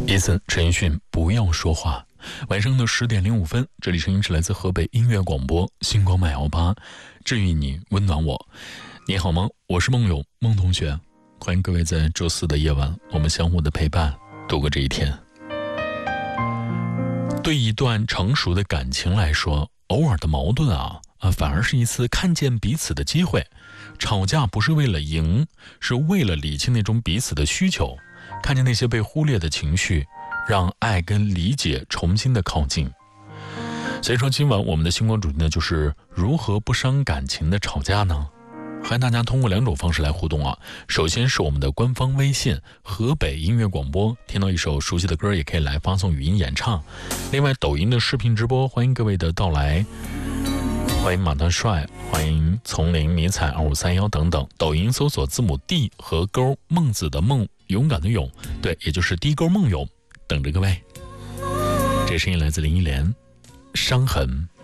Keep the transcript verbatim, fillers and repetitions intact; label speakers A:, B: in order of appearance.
A: 伊森陈奕迅不要说话。晚上的十点零五分，这里声音是来自河北音乐广播星光麦幺八，治愈你，温暖我。你好吗？我是梦勇，孟同学。欢迎各位在周四的夜晚，我们相互的陪伴，度过这一天。对一段成熟的感情来说，偶尔的矛盾啊啊，反而是一次看见彼此的机会。吵架不是为了赢，是为了理清那种彼此的需求，看见那些被忽略的情绪，让爱跟理解重新的靠近。所以说今晚我们的星光主题呢，就是如何不伤感情的吵架呢？欢迎大家通过两种方式来互动啊。首先是我们的官方微信河北音乐广播，听到一首熟悉的歌也可以来发送语音演唱。另外抖音的视频直播，欢迎各位的到来，欢迎马大帅，欢迎丛林迷彩二五三幺等等。抖音搜索字母 D 和勾孟子的孟，勇敢的勇，对，也就是 D 勾孟勇，等着各位。这声音来自林忆莲，伤痕。